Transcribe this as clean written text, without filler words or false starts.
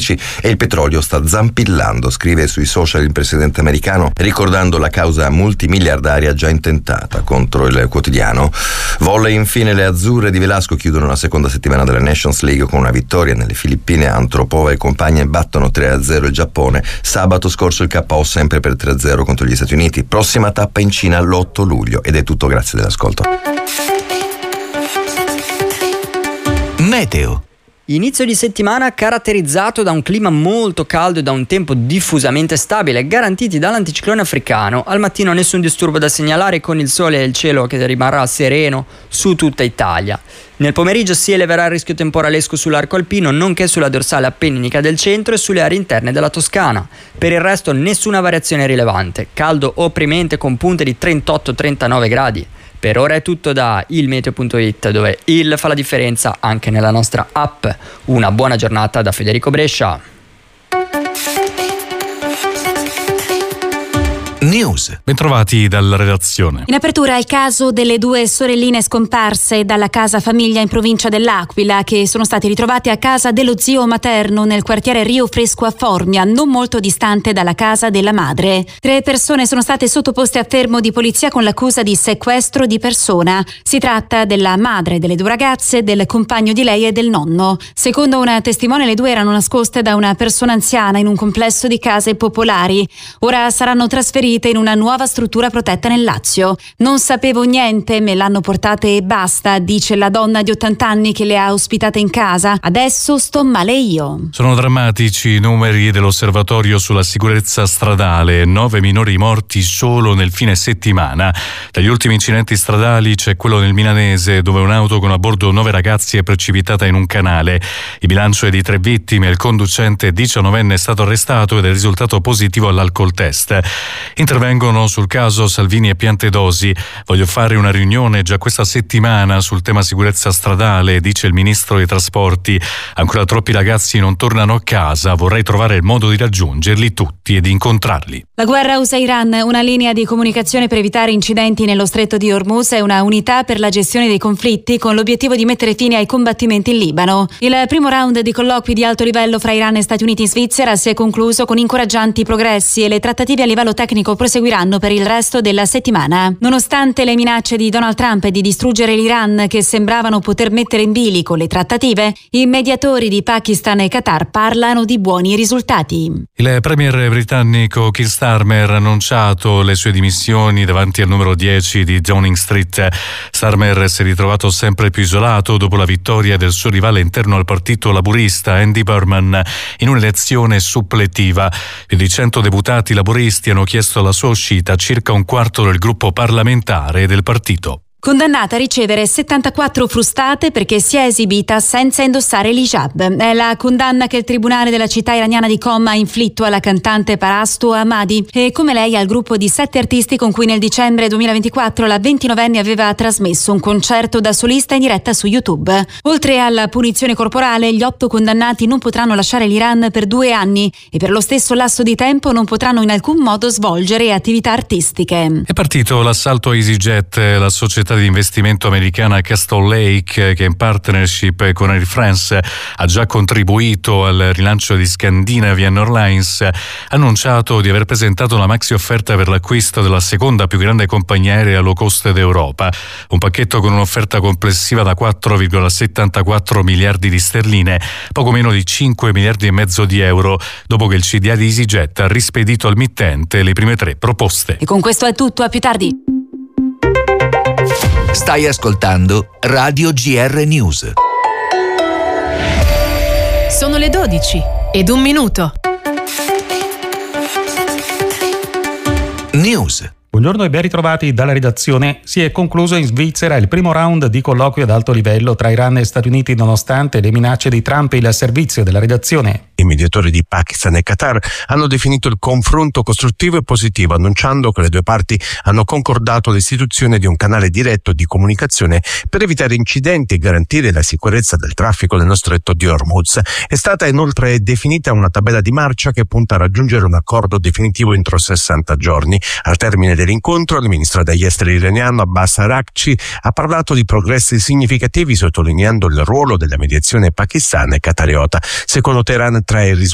elettrici e il petrolio sta zampillando, scrive sui social il presidente americano, ricordando la causa multimiliardaria già intentata contro il quotidiano. Volley, infine, le azzurre di Velasco chiudono la seconda settimana della Nations League con una vittoria nelle Filippine. Antropova e compagni battono 3-0 il Giappone. Sabato scorso il KO sempre per 3-0 contro gli Stati Uniti. Prossima tappa in Cina l'8 luglio. Ed è tutto, grazie dell'ascolto. Meteo. Inizio di settimana caratterizzato da un clima molto caldo e da un tempo diffusamente stabile, garantiti dall'anticiclone africano. Al mattino nessun disturbo da segnalare, con il sole e il cielo che rimarrà sereno su tutta Italia. Nel pomeriggio si eleverà il rischio temporalesco sull'arco alpino, nonché sulla dorsale appenninica del centro e sulle aree interne della Toscana. Per il resto nessuna variazione rilevante, caldo opprimente con punte di 38-39 gradi. Per ora è tutto da ilmeteo.it, dove il fa la differenza anche nella nostra app. Una buona giornata da Federico Brescia. News. Bentrovati dalla redazione. In apertura il caso delle due sorelline scomparse dalla casa famiglia in provincia dell'Aquila, che sono state ritrovate a casa dello zio materno nel quartiere Rio Fresco a Formia, non molto distante dalla casa della madre. 3 persone sono state sottoposte a fermo di polizia con l'accusa di sequestro di persona. Si tratta della madre delle 2 ragazze, del compagno di lei e del nonno. Secondo una testimone, le 2 erano nascoste da una persona anziana in un complesso di case popolari. Ora saranno trasferite in una nuova struttura protetta nel Lazio. Non sapevo niente, me l'hanno portate e basta, dice la donna di 80 anni che le ha ospitate in casa. Adesso sto male io. Sono drammatici i numeri dell'osservatorio sulla sicurezza stradale. 9 minori morti solo nel fine settimana. Tra gli ultimi incidenti stradali c'è quello nel Milanese, dove un'auto con a bordo 9 ragazzi è precipitata in un canale. Il bilancio è di 3 vittime. Il conducente 19enne è stato arrestato ed è risultato positivo all'alcol test. Intervengono sul caso Salvini e Piantedosi. Voglio fare una riunione già questa settimana sul tema sicurezza stradale, dice il ministro dei trasporti. Ancora troppi ragazzi non tornano a casa, vorrei trovare il modo di raggiungerli tutti e di incontrarli. La guerra USA-Iran, una linea di comunicazione per evitare incidenti nello stretto di Hormuz e una unità per la gestione dei conflitti, con l'obiettivo di mettere fine ai combattimenti in Libano. Il primo round di colloqui di alto livello fra Iran e Stati Uniti in Svizzera si è concluso con incoraggianti progressi e le trattative a livello tecnico proseguiranno per il resto della settimana. Nonostante le minacce di Donald Trump di distruggere l'Iran, che sembravano poter mettere in bilico le trattative, i mediatori di Pakistan e Qatar parlano di buoni risultati. Il premier britannico Keir Starmer ha annunciato le sue dimissioni davanti al numero 10 di Downing Street. Starmer si è ritrovato sempre più isolato dopo la vittoria del suo rivale interno al partito laburista Andy Burnham in un'elezione suppletiva. Più di 100 deputati laburisti hanno chiesto la sua uscita, circa un quarto del gruppo parlamentare del partito. Condannata a ricevere 74 frustate perché si è esibita senza indossare l'hijab. È la condanna che il tribunale della città iraniana di Qom ha inflitto alla cantante Parastu Ahmadi e, come lei, al gruppo di 7 artisti con cui nel dicembre 2024 la 29enne aveva trasmesso un concerto da solista in diretta su YouTube. Oltre alla punizione corporale, gli 8 condannati non potranno lasciare l'Iran per 2 anni e per lo stesso lasso di tempo non potranno in alcun modo svolgere attività artistiche. È partito l'assalto a EasyJet, la società di investimento americana Castle Lake, che in partnership con Air France ha già contribuito al rilancio di Scandinavian Airlines, ha annunciato di aver presentato una maxi offerta per l'acquisto della seconda più grande compagnia aerea low cost d'Europa, un pacchetto con un'offerta complessiva da 4,74 miliardi di sterline, poco meno di 5 miliardi e mezzo di euro, dopo che il CDA di EasyJet ha rispedito al mittente le prime 3 proposte. E con questo è tutto, a più tardi. Stai ascoltando Radio GR News. Sono le 12:01. News. Buongiorno e ben ritrovati dalla redazione. Si è concluso in Svizzera il primo round di colloqui ad alto livello tra Iran e Stati Uniti, nonostante le minacce di Trump. Il servizio della redazione. I mediatori di Pakistan e Qatar hanno definito il confronto costruttivo e positivo, annunciando che le 2 parti hanno concordato l'istituzione di un canale diretto di comunicazione per evitare incidenti e garantire la sicurezza del traffico nello stretto di Hormuz. È stata inoltre definita una tabella di marcia che punta a raggiungere un accordo definitivo entro 60 giorni. Al termine dell'incontro, il ministro degli esteri iraniano Abbas Araghchi ha parlato di progressi significativi, sottolineando il ruolo della mediazione pakistana e qatariota. Secondo Teheran, tra i risultati